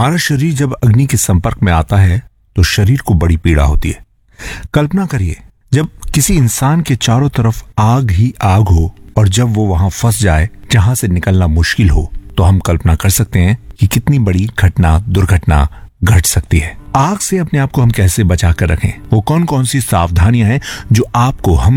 हमारा शरीर जब अग्नि के संपर्क में आता है तो शरीर को बड़ी पीड़ा होती है। कल्पना करिए, जब किसी इंसान के चारों तरफ आग ही आग हो और जब वो वहां फंस जाए जहां से निकलना मुश्किल हो, तो हम कल्पना कर सकते हैं कि कितनी बड़ी दुर्घटना घट सकती है। आग से अपने आप को हम कैसे बचा कर रखें, वो कौन कौन सी सावधानियां हैं जो आपको हम